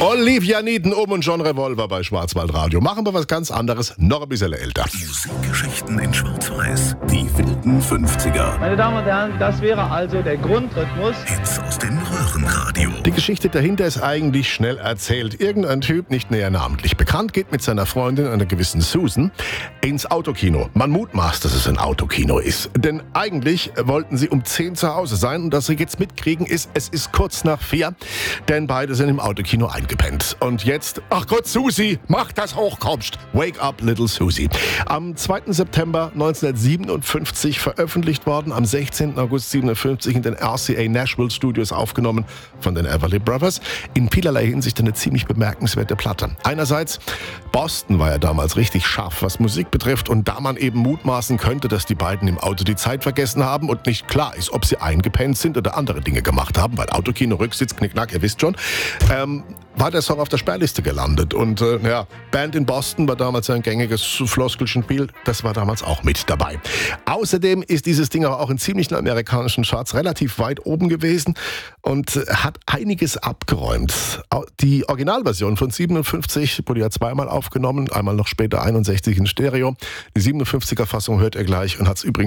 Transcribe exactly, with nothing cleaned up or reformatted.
Olivia Newton-Ohm und John Revolver bei Schwarzwaldradio. Machen wir was ganz anderes, noch ein bisschen älter. Musikgeschichten in Schwarz-Weiß. Die wilden fünfziger. Meine Damen und Herren, das wäre also der Grundrhythmus. Hits aus dem Röhrenradio. Die Geschichte dahinter ist eigentlich schnell erzählt. Irgendein Typ, nicht näher namentlich bekannt, geht mit seiner Freundin, einer gewissen Susan, ins Autokino. Man mutmaßt, dass es ein Autokino ist. Denn eigentlich wollten sie um zehn zu Hause sein. Und dass sie jetzt mitkriegen ist, es ist kurz nach vier. Denn beide sind im Autokino eingepennt. Und jetzt, ach Gott, Susi, mach das hochkommst. Wake up, little Susie. Am zweiten September neunzehnhundertsiebenundfünfzig veröffentlicht worden, am sechzehnten August siebenundfünfzig in den R C A Nashville Studios aufgenommen von den Everly Brothers. In vielerlei Hinsicht eine ziemlich bemerkenswerte Platte. Einerseits, Boston war ja damals richtig scharf, was Musik betrifft. Und da man eben mutmaßen könnte, dass die beiden im Auto die Zeit vergessen haben und nicht klar ist, ob sie eingepennt sind oder andere Dinge gemacht haben, weil Autokino, Rücksitz, Knickknack, ihr wisst schon, ähm, war der Song auf der Sperrliste gelandet. Und äh, ja, Band in Boston war damals ein gängiges Floskelchenspiel. Das war damals auch mit dabei. Außerdem ist dieses Ding aber auch in ziemlichen amerikanischen Charts relativ weit oben gewesen und hat einiges abgeräumt. Die Originalversion von siebenundfünfzig wurde ja zweimal aufgenommen, einmal noch später einundsechzig in Stereo. Die siebenundfünfziger Fassung hört ihr gleich und hat es übrigens